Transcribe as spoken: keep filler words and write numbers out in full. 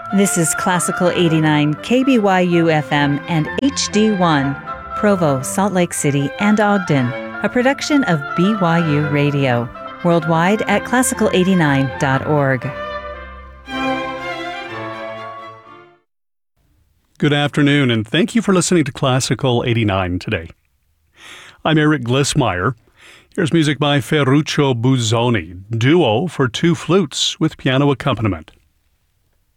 This is Classical eighty-nine, K B Y U F M and H D one, Provo, Salt Lake City, and Ogden, a production of B Y U Radio, worldwide at classical eighty-nine dot org. Good afternoon, and thank you for listening to Classical eighty-nine today. I'm Eric Glissmeyer. Here's music by Ferruccio Busoni, duo for two flutes with piano accompaniment.